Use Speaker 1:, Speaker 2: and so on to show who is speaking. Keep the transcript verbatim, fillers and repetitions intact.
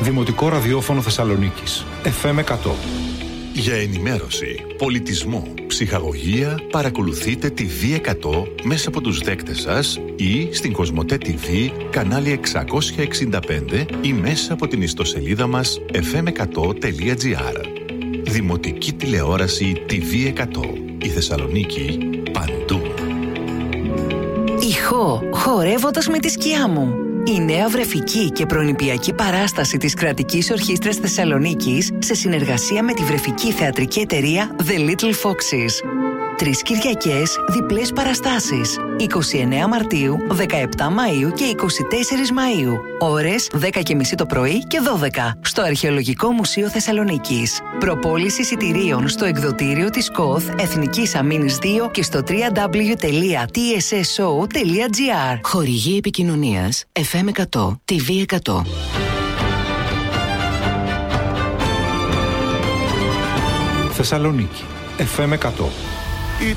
Speaker 1: Δημοτικό Ραδιόφωνο Θεσσαλονίκης. εφ εμ εκατό.
Speaker 2: Για ενημέρωση, πολιτισμό, ψυχαγωγία, παρακολουθείτε τη βι εκατό μέσα από τους δέκτες σας ή στην Κοσμοτέ τι βι, κανάλι εξακόσια εξήντα πέντε ή μέσα από την ιστοσελίδα μας εφ εμ εκατό τελεία τζι άρ. Δημοτική τηλεόραση τι βι εκατό. Η Θεσσαλονίκη παντού.
Speaker 3: Ηχό, χορεύοντας με τη σκιά μου. Η νέα βρεφική και προνηπιακή παράσταση της Κρατικής Ορχήστρας Θεσσαλονίκης σε συνεργασία με τη βρεφική θεατρική εταιρεία The Little Foxes. Τρεις Κυριακές, διπλές παραστάσεις. είκοσι εννέα Μαρτίου, δεκαεπτά Μαΐου και είκοσι τέσσερις Μαΐου. Ώρες δέκα και μισή το πρωί και δώδεκα. Στο Αρχαιολογικό Μουσείο Θεσσαλονίκης. Προπόληση εισιτηρίων στο εκδοτήριο της ΚΟΘ Εθνικής Αμήνης δύο και στο double-u double-u double-u τελεία τι ες ες ο τελεία τζι άρ. Χορηγή επικοινωνίας εφ εμ εκατό, τι βι εκατό.
Speaker 1: Θεσσαλονίκη. εφ εμ εκατό.